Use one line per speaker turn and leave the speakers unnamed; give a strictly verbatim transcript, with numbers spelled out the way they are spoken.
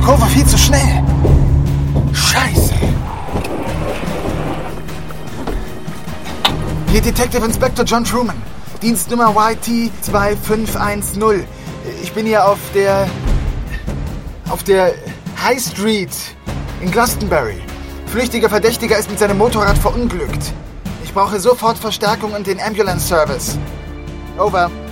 Kurve viel zu schnell. Scheiße. Hier Detective Inspector John Truman. Dienstnummer Y T zwei fünf eins null. Ich bin hier auf der... auf der High Street in Glastonbury. Flüchtiger Verdächtiger ist mit seinem Motorrad verunglückt. Ich brauche sofort Verstärkung und den Ambulance Service. Over.